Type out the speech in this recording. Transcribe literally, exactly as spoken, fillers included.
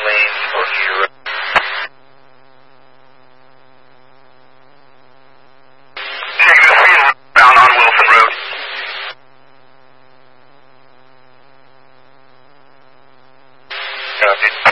lanes for future road. Negative speed bound on Wilson Road. Copy.